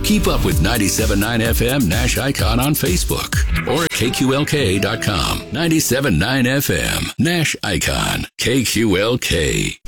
Keep up with 97.9 FM Nash Icon on Facebook or at KQLK.com. 97.9 FM Nash Icon. KQLK.